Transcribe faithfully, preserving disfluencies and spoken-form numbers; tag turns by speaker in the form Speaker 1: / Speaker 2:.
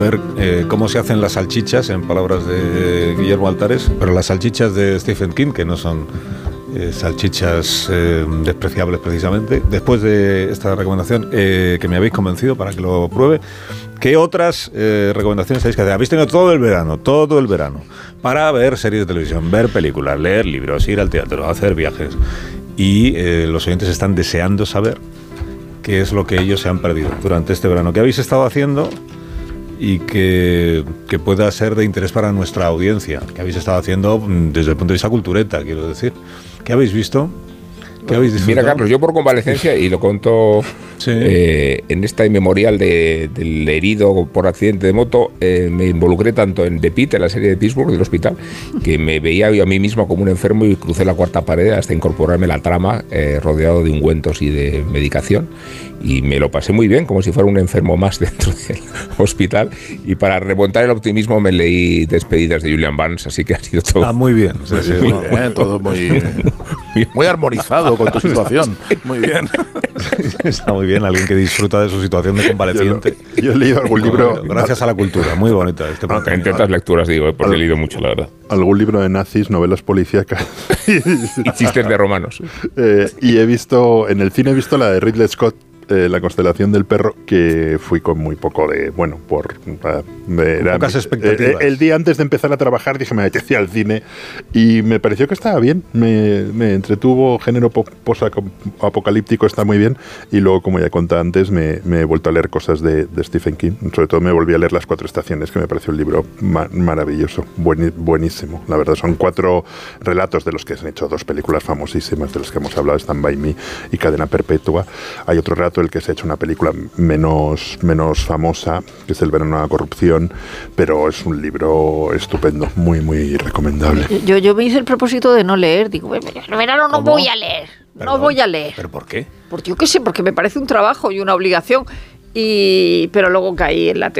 Speaker 1: ver eh, cómo se hacen las salchichas, en palabras de Guillermo Altares, pero las salchichas de Stephen King, que no son eh, salchichas eh, despreciables precisamente. Después de esta recomendación eh, que me habéis convencido para que lo pruebe, ¿qué otras eh, recomendaciones habéis que hacer? Habéis tenido todo el verano, todo el verano, para ver series de televisión, ver películas, leer libros, ir al teatro, hacer viajes. Y eh, los oyentes están deseando saber qué es lo que ellos se han perdido durante este verano. ¿Qué habéis estado haciendo y que, que pueda ser de interés para nuestra audiencia? ¿Qué habéis estado haciendo desde el punto de vista cultureta, quiero decir? ¿Qué habéis visto? ¿Qué habéis disfrutado?
Speaker 2: Mira, Carlos, yo por convalecencia, y lo conto sí. eh, en esta inmemorial de, del herido por accidente de moto, eh, me involucré tanto en The Pit, en la serie de Pittsburgh, del hospital, que me veía yo a mí mismo como un enfermo y crucé la cuarta pared hasta incorporarme a la trama, eh, rodeado de ungüentos y de medicación. Y me lo pasé muy bien, como si fuera un enfermo más dentro del hospital. Y para remontar el optimismo me leí Despedidas de Julian Barnes, así que ha sido todo...
Speaker 1: Ah, muy bien. Sí, sí,
Speaker 3: muy bien, todo muy, muy armonizado con tu situación. Muy bien.
Speaker 1: Está muy bien, alguien que disfruta de su situación de convaleciente.
Speaker 3: Yo, yo he leído algún libro...
Speaker 1: Bueno, gracias a la cultura, muy bonita. Este
Speaker 2: ah, entre otras lecturas, digo, porque Al, he leído mucho, la verdad.
Speaker 3: Algún libro de nazis, novelas policíacas.
Speaker 2: Y chistes de romanos.
Speaker 3: Eh, y he visto, en el cine he visto la de Ridley Scott, Eh, La constelación del perro, que fui con muy poco de, bueno, por... Uh, era,
Speaker 1: pocas expectativas.
Speaker 3: Eh, el día antes de empezar a trabajar dije, me apetecía al cine, y me pareció que estaba bien, me, me entretuvo, género post-apocalíptico está muy bien, y luego, como ya conté antes, me, me he vuelto a leer cosas de, de Stephen King, sobre todo me volví a leer Las cuatro estaciones, que me pareció un libro ma- maravilloso, buen, buenísimo, la verdad, son cuatro relatos de los que se han hecho dos películas famosísimas, de los que hemos hablado, Stand By Me y Cadena Perpetua. Hay otro relato el que se ha hecho una película menos, menos famosa, que es El verano de la corrupción, pero es un libro estupendo, muy, muy recomendable.
Speaker 4: Yo, yo me hice el propósito de no leer, digo, el verano no
Speaker 1: ¿Cómo?
Speaker 4: voy a leer,
Speaker 1: Perdón,
Speaker 4: no voy a leer.
Speaker 1: ¿Pero por qué?
Speaker 4: Porque yo qué sé, porque me parece un trabajo y una obligación, y pero luego caí en la